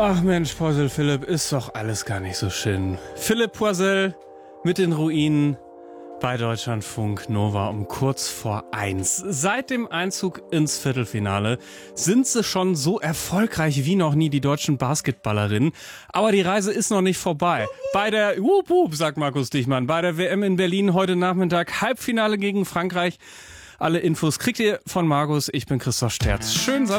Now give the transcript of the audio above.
Ach Mensch, Poisel Philipp, ist doch alles gar nicht so schön. Philipp Poisel mit den Ruinen bei Deutschlandfunk Nova um kurz vor 1. Seit dem Einzug ins Viertelfinale sind sie schon so erfolgreich wie noch nie, die deutschen Basketballerinnen. Aber die Reise ist noch nicht vorbei. Bei der sagt Markus Dichmann, bei der WM in Berlin heute Nachmittag Halbfinale gegen Frankreich. Alle Infos kriegt ihr von Markus. Ich bin Christoph Sterz. Schönen Samstag.